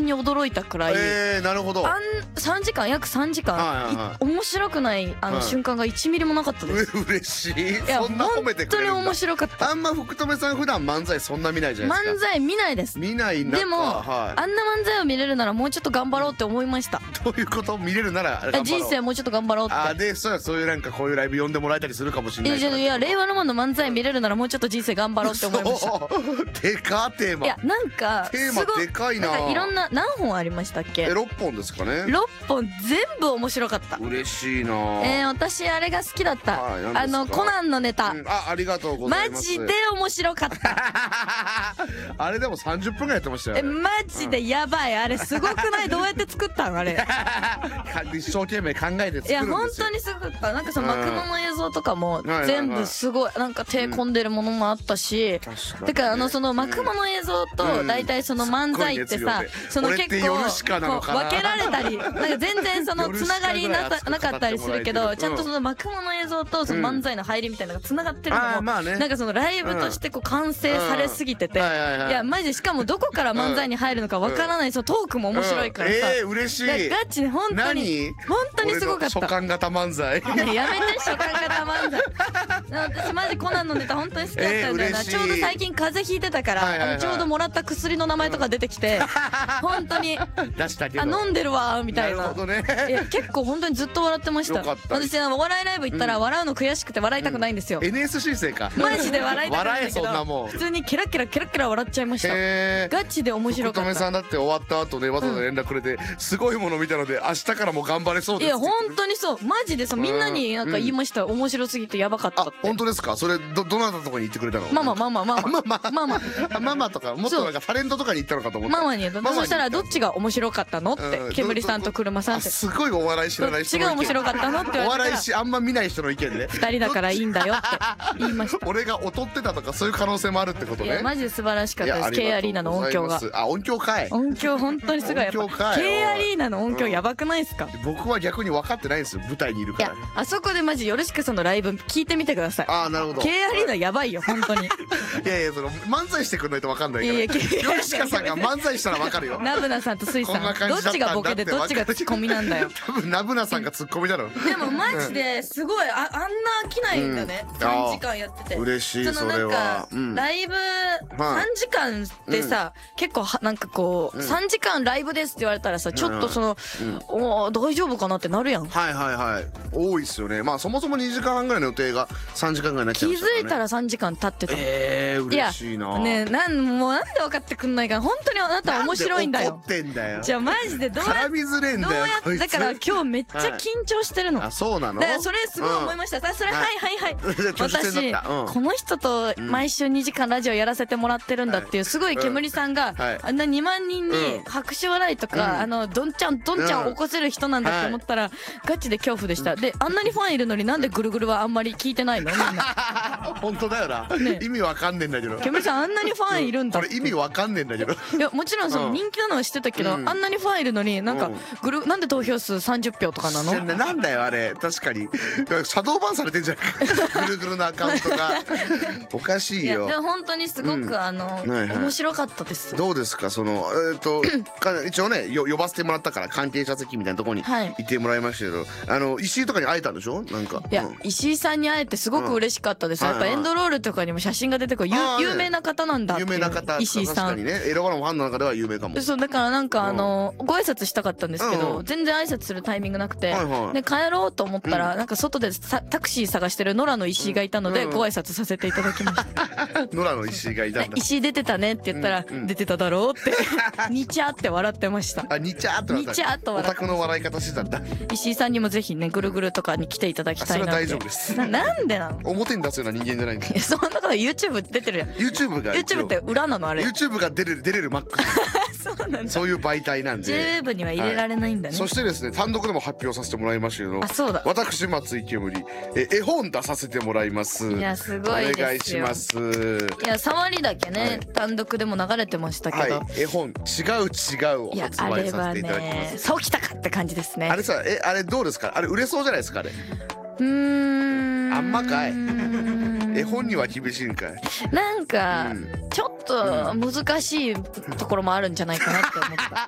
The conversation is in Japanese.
に驚いたくらい、 なるほど。 3時間約3時間面白くない瞬間が1ミリもなかったです。 嬉しい。 いやそんな褒めてくれるんだ。 本当に面白かった。 あんま福留さん普段漫才そんな見ないじゃないですか。 漫才見ないです。 見ない中、 でも、 はい、 あんな漫才を見れるならもうちょっと頑張ろうって思いました。 どういうこと？見れるなら人生もうちょっと頑張ろうって。 で、そういうなんかこういうライブ呼んでもらえたりするかもしれない。 いや令和ロマンの漫才見れるならもうちょっと人生頑張ろうって思いました。 でかテーマ。 いやなんかテーマでかいな。 いろんな何本ありましたっけ ？6本ですかね。 6本全部面白かった。 嬉しいな。 私あれが好きだった。コナンのネタ。 ありがとうございます。 マジで面白かった。 あれでも30分ぐらいやってましたよ。 マジでやばい。あれすごくない？どうやって作ったのあれ。 一生懸命考えて作るんですよ。 いや本当にすごかった。なんかその幕間の映像とかも全部すごいなんか手込んでるものもあったし、だからその幕間の映像と大体その漫才ってさ、その結構分けられたり、なんか全然そのつながりなかったりするけど、ちゃんとその幕間の映像とその漫才の入りみたいなのがつながってるのもなんかそのライブとしてこう完成されすぎてて、いやマジでしかもどこから漫才に入るのかわからないそのトークも面白いからさ、 嬉しい。 ガチで本当にすごかった。 初感型漫才。 やめて初感型漫才。私マジコナンのネタ本当に好きだったんだよな。ちょうど最近風邪ひいてたからちょうどもらった薬の名前とか出てきて本当に飲んでるわみたいな。結構本当にずっと笑ってました。私お笑いライブ行ったら笑うの悔しくて笑いたくないんですよ。 NSC 生か。 マジで笑いたくないんだけども普通にケラケラケラケラ笑っちゃいました。ガチで面白かった。 福留さんだって終わった後ねわざわざ連絡くれてすごいもの見たので明日からも頑張れそうです。 いや本当にそうマジでみんなになんか言いました。面白すぎてやばかったって。 本当ですか？それどなたとこに行ってくれたの？ ママとかもっとなんかタレントとかに行ったのかと思った。 ママにそしたらどっちが面白かったのって煙さんと車さんってすごいお笑い知らない人の意見。どっちが面白かったのって言われたらお笑いあんま見ない人の意見で 2人だからいいんだよって言いました。 俺が劣ってたとかそういう可能性もあるってことね。 いやマジで素晴らしかったです。 K アリーナの音響が。 音響かい。 音響本当にすごい。やっぱ K アリーナの音響やばくないですか？ 僕は逆に分かってないんですよ舞台にいるから。 いやあそこでマジよろしくそのライブ聞いてみてください。 なるほど。 K アリーナやばいよ本当に。 いやその漫才してくんないと分かんないから。ヨシカさんが漫才したら分かるよ。 ナブナさんとスイさんどっちがボケでどっちがツッコミなんだよ。 多分ナブナさんがツッコミだろ。 でもマジですごいあんな飽きないんだね。3時間やってて嬉しい。それはライブ3時間ってさ結構なんかこう3時間ライブですって言われたらさちょっとその大丈夫かなってなるやん。 多いっすよね。まあそもそも2時間半ぐらいの予定が3時間ぐらいになっちゃいましたからね。 気づいたら3時間経ってた。 嬉しいな。 ねもうなんで分かってくんないか。本当にあなた面白いんだよ。 怒ってんだよ。 じゃあマジで絡みづれんだよこいつ。 だから今日めっちゃ緊張してるの。 そうなの？ だからそれすごい思いました。それはい私この人と毎週2時間ラジオやらせてもらってるんだっていうすごい煙さんがあんな2万人に拍手笑いとかどんちゃん起こせる人なんだって思ったらガチで恐怖でした。であんなにファンいるのになんでぐるぐるはあんまり聞いてないのみんな。 本当だよな。意味わかんねえんだけど。 煙さんあんなにファンいるんだ。 これ意味わかんねえんだけど。 いやもちろんその人気なのは知ってたけどあんなにファンいるのになんかなんで投票数30票とかなの？ なんだよあれ。確かにシャドーバンされてんじゃん。ぐるぐるのアカウントがおかしいよ。 でも本当にすごく面白かったです。 どうですかその一応ね呼ばせてもらったから関係者席みたいなところに行ってもらいましたけど石井とかに会えたんでしょ？なんかいや石井さんに会えてすごく嬉しかったです。やっぱエンドロールとかにも写真が出てくる有名な方なんだっていう。 有名な方。 石井さん。 確かにねエロガのファンの中では有名かも。 そうだからなんかご挨拶したかったんですけど全然挨拶するタイミングなくてで帰ろうと思ったらなんか外でタクシー探してる野良の石井がいたのでご挨拶させていただきました。 野良の石井がいたんだ。 石井出てたねって言ったら出てただろうってにちゃって笑ってました。 にちゃって笑った。 にちゃっと笑って。 オタクの笑い方してたんだ。 石井さんにもぜひねぐるぐるとかに来ていただきたいなって。 それは大丈夫です。 なんでなの？ 表に出すような人間じゃないんで。 そんなこと YouTube 出てるやん。YouTube って裏なのあれ。 YouTube が出れるマックス。そういう媒体なんで JWEB には入れられないんだね。 そしてですね単独でも発表させてもらいましたけどそうだ私松井煙絵本出させてもらいます。 いやすごいですよ。 お願いします。 いや触りだけね単独でも流れてましたけど絵本違うを発売させていただきます。 そうきたかって感じですね。 あれさあれどうですか？あれ売れそうじゃないですか？あれあんまかい。絵本には厳しいんかい。 なんかちょっと難しいところもあるんじゃないかなって思った。